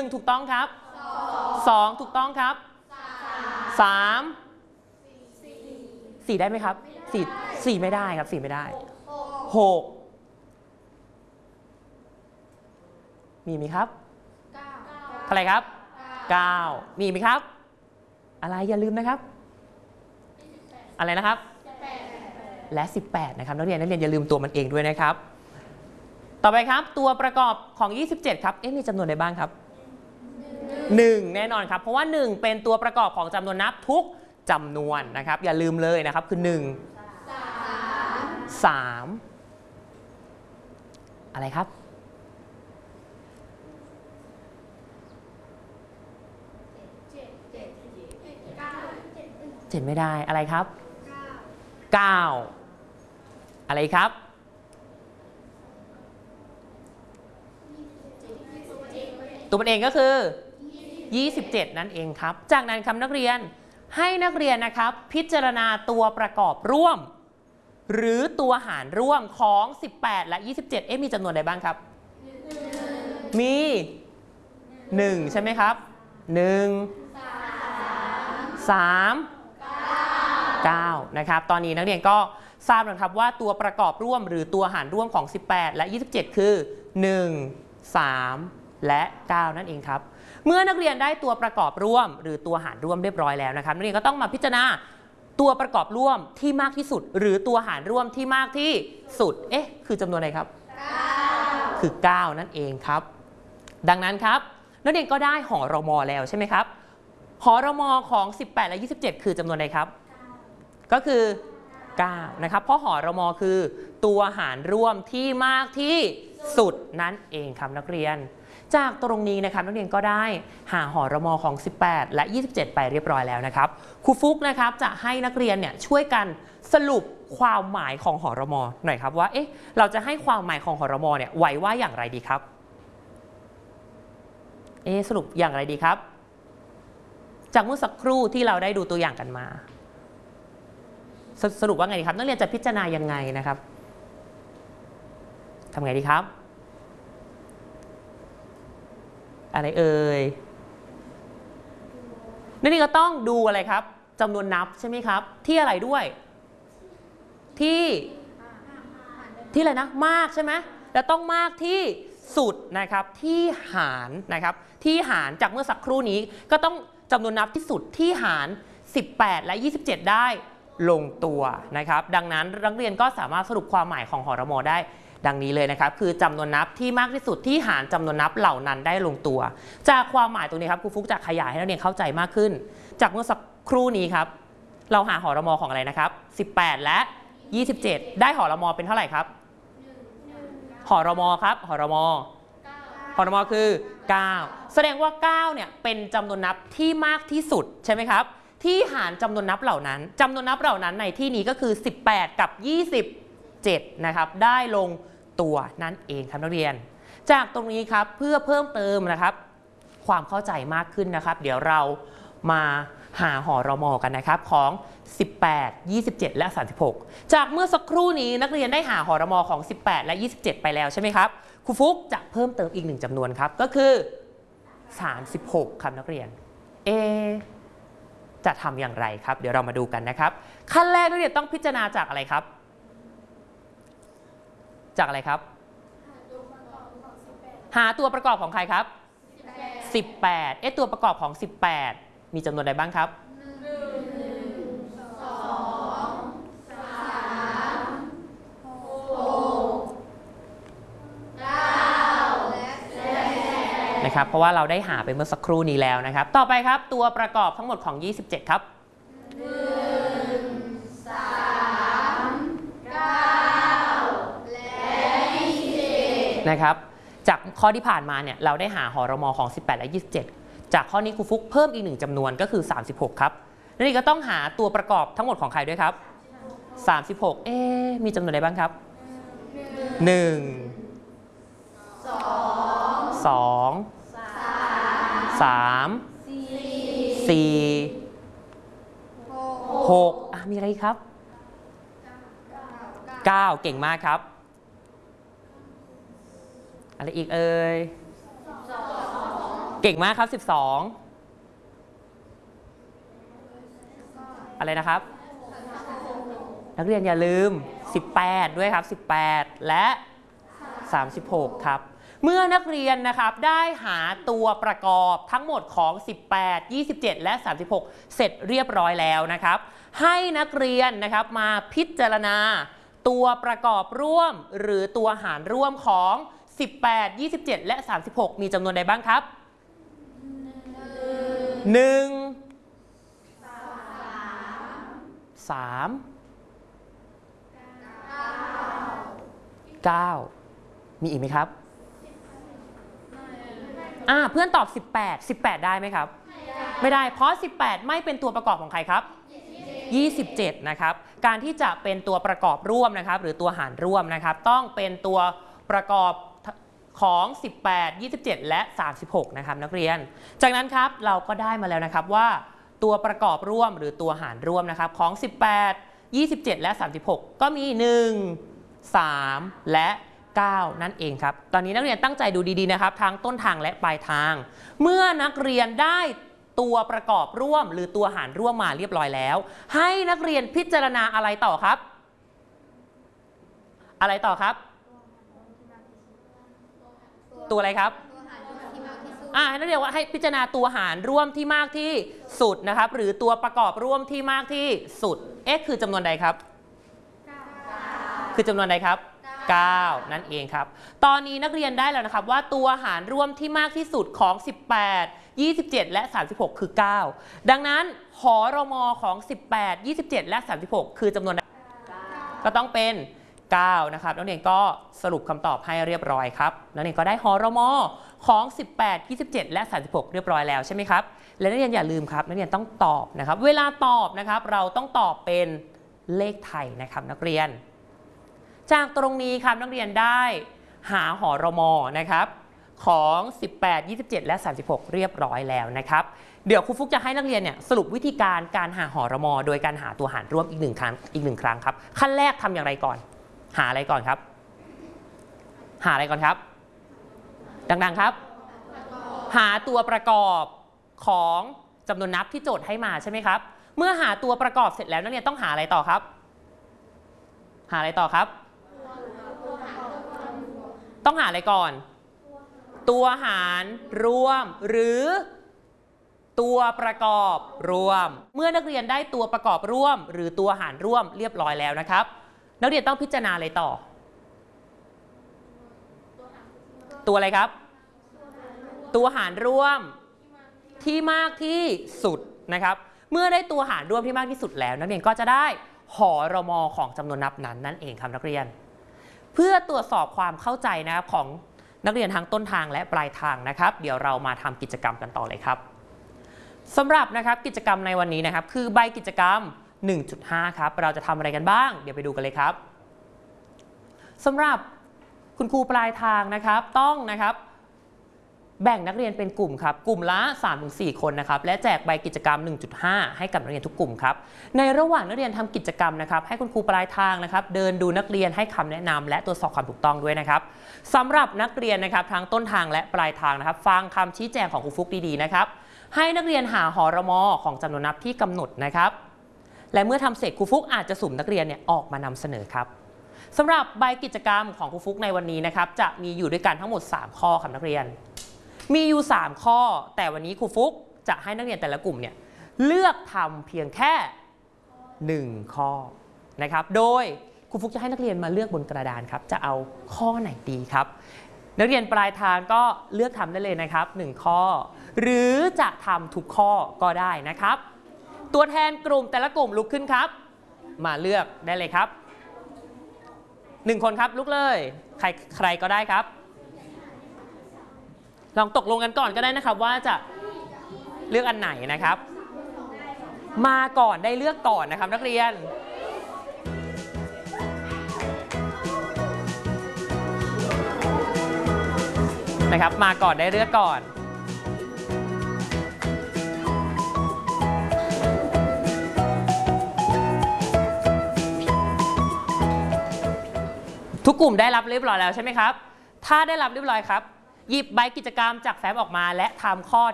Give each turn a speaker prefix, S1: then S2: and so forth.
S1: 1ถูกต้องครับ2ถูกต้องครับ3 4ได้ไหมครับ4ไม่ได้ครับ4ไม่ได้6มีไหมครับเท่าไหร่ครับ9มีไหมครับอะไรอย่าลืมนะครับอะไรนะครับและ18นะครับนักเรียนอย่าลืมตัวมันเองด้วยนะครับต่อไปครับตัวประกอบของ27ครับมีจำนวนใดบ้างครับ1แน่นอนครับเพราะว่า1เป็นตัวประกอบของจำนวนนับทุกจำนวนนะครับอย่าลืมเลยนะครับคือ1 3อะไรครับ7ไม่ได้อะไรครับ9อะไรครับตัวมันเองก็คือ27นั่นเองครับจากนั้นครับนักเรียนให้นักเรียนนะครับพิจารณาตัวประกอบร่วมหรือตัวหารร่วมของ18และ27มีจำนวนใดบ้างครับมี1ใช่ไหมครับ1 3 9นะครับตอนนี้นักเรียนก็ทราบแล้วครับว่าตัวประกอบร่วมหรือตัวหารร่วมของ18และ27คือ1 3และ9นั่นเองครับเมื่อนักเรียนได้ตัวประกอบร่วมหรือตัวหารร่วมเรียบร้อยแล้วนะครับนักเรียนก็ต้องมาพิจารณาตัวประกอบร่วมที่มากที่สุดหรือตัวหารร่วมที่มากที่สุดคือจำนวนอะไรครับ9คือ9นั่นเองครับดังนั้นครับนักเรียนก็ได้หรม.แล้วใช่ไหมครับหรม.ของ18และ27คือจำนวนใดครับก็คือ9นะครับเพราะหรม.คือตัวหารร่วมที่มากที่สุดนั่นเองครับนักเรียนจากตรงนี้นะครับนักเรียนก็ได้หาหรม.ของ18และ27ไปเรียบร้อยแล้วนะครับครูฟุกนะครับจะให้นักเรียนเนี่ยช่วยกันสรุปความหมายของหรม.หน่อยครับว่าเราจะให้ความหมายของหรม.เนี่ยไว้ว่าอย่างไรดีครับสรุปอย่างไรดีครับจากเมื่อสักครู่ที่เราได้ดูตัวอย่างกันมาสรุปว่าไงดีครับนักเรียนจะพิจารณายังไงนะครับทำไงดีครับอะไรเอ่ยนักเรียนก็ต้องดูอะไรครับจำนวนนับใช่ไหมครับที่อะไรด้วยที่อะไรนะมากใช่ไหมแล้วต้องมากที่สุดนะครับที่หารนะครับที่หารจากเมื่อสักครู่นี้ก็ต้องจำนวนนับที่สุดที่หาร18และ27ได้ลงตัวนะครับดังนั้นนักเรียนก็สามารถสรุปความหมายของหรม.ได้ดังนี้เลยนะครับคือจำนวนนับที่มากที่สุดที่หารจำนวนนับเหล่านั้นได้ลงตัวจากความหมายตรงนี้ครับครูฟุกจะขยายให้นักเรียนเข้าใจมากขึ้นจากเมื่อสักครู่นี้ครับเราหาหรม.ของอะไรนะครับ18และ27ได้หรม.เป็นเท่าไหร่ครับหรม.ครับหรม.คือ9แสดงว่า9เนี่ยเป็นจำนวนนับที่มากที่สุดใช่ไหมครับที่หารจำนวนนับเหล่านั้นจำนวนนับเหล่านั้นในที่นี้ก็คือ18กับ27นะครับได้ลงตัวนั่นเองครับนักเรียนจากตรงนี้ครับเพื่อเพิ่มเติมนะครับความเข้าใจมากขึ้นนะครับเดี๋ยวเรามาหาหรม.กันนะครับของ18 27และ36จากเมื่อสักครู่นี้นักเรียนได้หาหรม.ของ18และ27ไปแล้วใช่ไหมครับครูฟุกจะเพิ่มเติมอีก1จำนวนครับก็คือ36ครับนักเรียนจะทำอย่างไรครับเดี๋ยวเรามาดูกันนะครับขั้นแรกนักเรียนต้องพิจารณาจากอะไรครับจากอะไรครับหาตัวประกอบของใครครับ18ตัวประกอบของ18มีจำนวนใดบ้างครับนะครับเพราะว่าเราได้หาไปเมื่อสักครู่นี้แล้วนะครับต่อไปครับตัวประกอบทั้งหมดของ27ครับนะครับจากข้อที่ผ่านมาเนี่ยเราได้หาหรม.ของ18และ27จากข้อนี้ครูฟุกเพิ่มอีก1จำนวนก็คือ36ครับแล้วนี่ก็ต้องหาตัวประกอบทั้งหมดของใครด้วยครับ36มีจำนวนใดบ้างครับ1 2 3 4 6มีอะไรครับ9เก่งมากครับอะไรอีกเอ่ยเก่งมากครับ12อะไรนะครับนักเรียนอย่าลืม18ด้วยครับ18และ36ครับเมื่อนักเรียนนะครับได้หาตัวประกอบทั้งหมดของ18 27และ36เสร็จเรียบร้อยแล้วนะครับให้นักเรียนนะครับมาพิจารณาตัวประกอบร่วมหรือตัวหารร่วมของ18 27และ36มีจำนวนใดบ้างครับ3 9มีอีกไหมครับเพื่อนตอบ18ได้ไหมครับไม่ได้เพราะ18ไม่เป็นตัวประกอบของใครครับ27นะครับการที่จะเป็นตัวประกอบร่วมนะครับหรือตัวหารร่วมนะครับต้องเป็นตัวประกอบของ18 27และ36นะครับนักเรียนจากนั้นครับเราก็ได้มาแล้วนะครับว่าตัวประกอบร่วมหรือตัวหารร่วมนะครับของ18 27และ36ก็มี1 3และ9นั่นเองครับตอนนี้นักเรียนตั้งใจดูดีๆนะครับทั้งต้นทางและปลายทางเมื่อนักเรียนได้ตัวประกอบร่วมหรือตัวหารร่วมมาเรียบร้อยแล้วให้นักเรียนพิจารณาอะไรต่อครับอะไรต่อครับตัวอะไรครับให้นักเรียนว่าให้พิจารณาตัวหารร่วมที่มากที่สุดนะครับหรือตัวประกอบร่วมที่มากที่สุดคือจำนวนใดครับคือจำนวนใดครับ9นั่นเองครับตอนนี้นักเรียนได้แล้วนะครับว่าตัวหารร่วมที่มากที่สุดของ18 27และ36คือ9ดังนั้นหรมของ18 27และ36คือจำนวนก็ต้องเป็น9นะครับนักเรียนก็สรุปคำตอบให้เรียบร้อยครับนักเรียนก็ได้หรมของ18 27และ36เรียบร้อยแล้วใช่ไหมครับและนักเรียนอย่าลืมครับนักเรียนต้องตอบนะครับเวลาตอบนะครับเราต้องตอบเป็นเลขไทยนะครับนักเรียนจากตรงนี้ครับนักเรียนได้หาหรมนะครับของ18 27และ36เรียบร้อยแล้วนะครับเดี๋ยวครูฟุกจะให้นักเรียนเนี่ยสรุปวิธีการหาหรมโดยการหาตัวหารร่วมอีกหนึ่งครั้งครับขั้นแรกทำอย่างไรก่อนหาอะไรก่อนครับหาอะไรก่อนครับดังๆครับหาตัวประกอบของจำนวนนับที่โจทย์ให้มาใช่ไหมครับเมื่อหาตัวประกอบเสร็จแล้วนักเรียนต้องหาอะไรต่อครับหาอะไรต่อครับต้องหาอะไรก่อนตัวหารร่วมหรือตัวประกอบรวมเมื่อนักเรียนได้ตัวประกอบร่วมหรือตัวหารร่วมเรียบร้อยแล้วนะครับนักเรียนต้องพิจารณาอะไรต่อตัวอะไรครับตัวหารร่วมที่มากที่สุดนะครับเมื่อได้ตัวหารร่วมที่มากที่สุดแล้วนักเรียนก็จะได้หรมของจำนวนนับนั้นนั่นเองครับนักเรียนเพื่อตรวจสอบความเข้าใจนะครับของนักเรียนทั้งต้นทางและปลายทางนะครับเดี๋ยวเรามาทำกิจกรรมกันต่อเลยครับสำหรับนะครับกิจกรรมในวันนี้นะครับคือใบกิจกรรม 1.5 ครับเราจะทำอะไรกันบ้างเดี๋ยวไปดูกันเลยครับสำหรับคุณครูปลายทางนะครับต้องนะครับแบ่งนักเรียนเป็นกลุ่มครับกลุ่มละ 3-4 คนนะครับและแจกใบกิจกรรม 1.5 ให้กับนักเรียนทุกกลุ่มครับในระหว่างนักเรียนทำกิจกรรมนะครับให้คุณครูปลายทางนะครับเดินดูนักเรียนให้คำแนะนำและตรวจสอบความถูกต้องด้วยนะครับสำหรับนักเรียนนะครับทั้งต้นทางและปลายทางนะครับฟังคำชี้แจงของครูฟุกดีๆนะครับให้นักเรียนหาหรมของจำนวนนับที่กำหนดนะครับและเมื่อทำเสร็จครูฟุกอาจจะสุ่มนักเรียนเนี่ยออกมานำเสนอครับสำหรับใบกิจกรรมของครูฟุกในวันนี้นะครับจะมีอยู่ด้วยกันทั้งหมด3ข้อครับนักเรียนมีอยู่3ข้อแต่วันนี้ครูฟุกจะให้นักเรียนแต่ละกลุ่มเนี่ยเลือกทำเพียงแค่1ข้อนะครับโดยครูฟุกจะให้นักเรียนมาเลือกบนกระดานครับจะเอาข้อไหนดีครับนักเรียนปลายทางก็เลือกทำได้เลยนะครับ1ข้อหรือจะทำทุกข้อก็ได้นะครับตัวแทนกลุ่มแต่ละกลุ่มลุกขึ้นครับมาเลือกได้เลยครับ1คนครับลุกเลยใครก็ได้ครับลองตกลงกันก่อนก็ได้นะครับว่าจะเลือกอันไหนนะครับมาก่อนได้เลือกก่อนนะครับนักเรียนนะครับมาก่อนได้เลือกก่อนทุกกลุ่มได้รับเรียบร้อยแล้วใช่ไหมครับถ้าได้รับเรียบร้อยครับหยิบใบกิจกรรมจากแฟ้มออกมาและทำข้อ